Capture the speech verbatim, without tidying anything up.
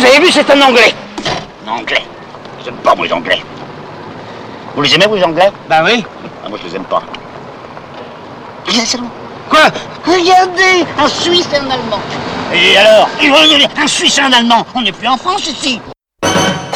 vous avez vu, c'est un Anglais. Un Anglais. J'aime pas, moi, les Anglais. Vous les aimez, vous, les Anglais? Bah oui. Ah, moi, je les aime pas. Quoi? Regardez, un Suisse et un Allemand. Et alors? Un Suisse et un Allemand. On n'est plus en France, ici.